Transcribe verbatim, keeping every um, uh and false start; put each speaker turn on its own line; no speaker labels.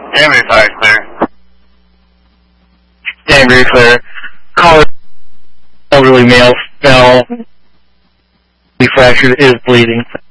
Very fire clear.
Stand very clear. Caller, elderly male, fell, fractured, is bleeding.